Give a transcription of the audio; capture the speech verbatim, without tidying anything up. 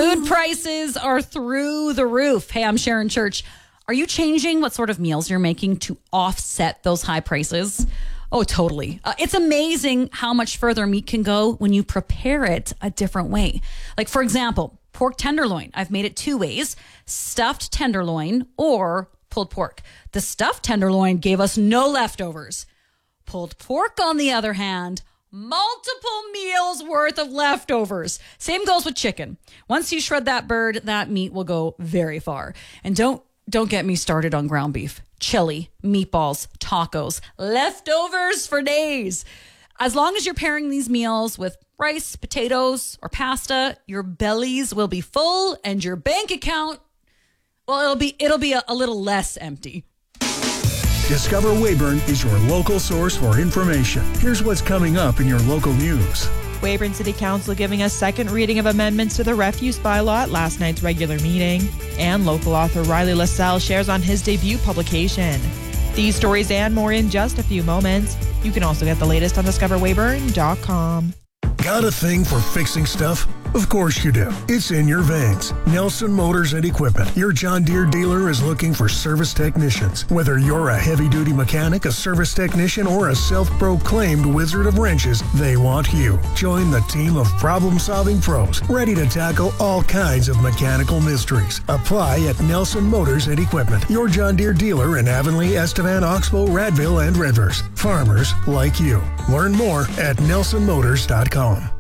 Food prices are through the roof. Hey, I'm Sharon Church. Are you changing what sort of meals you're making to offset those high prices? Oh, totally. Uh, it's amazing how much further meat can go when you prepare it a different way. Like, for example, pork tenderloin. I've made it two ways: stuffed tenderloin or pulled pork. The stuffed tenderloin gave us no leftovers. Pulled pork, on the other hand, multiple meals worth of leftovers. Same goes with chicken. Once you shred that bird, that meat will go very far. And don't don't get me started on ground beef, chili, meatballs, tacos, leftovers for days. As long as you're pairing these meals with rice, potatoes, or pasta, your bellies will be full and your bank account, well, it'll be it'll be a, a little less empty. Discover Weyburn is your local source for information. Here's what's coming up in your local news. Weyburn City Council giving a second reading of amendments to the refuse bylaw at last night's regular meeting. And local author Riley LaSalle shares on his debut publication. These stories and more in just a few moments. You can also get the latest on discover weyburn dot com. Got a thing for fixing stuff? Of course you do. It's in your veins. Nelson Motors and Equipment, your John Deere dealer, is looking for service technicians. Whether you're a heavy-duty mechanic, a service technician, or a self-proclaimed wizard of wrenches, they want you. Join the team of problem-solving pros, ready to tackle all kinds of mechanical mysteries. Apply at Nelson Motors and Equipment, your John Deere dealer in Avonlea, Estevan, Oxbow, Radville, and Redverse. Farmers like you. Learn more at nelson motors dot com.